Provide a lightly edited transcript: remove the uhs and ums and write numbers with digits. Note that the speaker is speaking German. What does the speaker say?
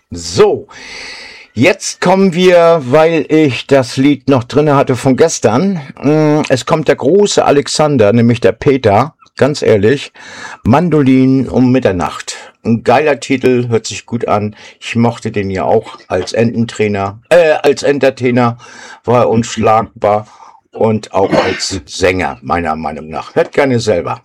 So, jetzt kommen wir, weil ich das Lied noch drinne hatte von gestern. Es kommt der große Alexander, nämlich der Peter, ganz ehrlich. Mandolin um Mitternacht. Ein geiler Titel, hört sich gut an. Ich mochte den ja auch als als Entertainer war er unschlagbar und auch als Sänger, meiner Meinung nach. Hört gerne selber.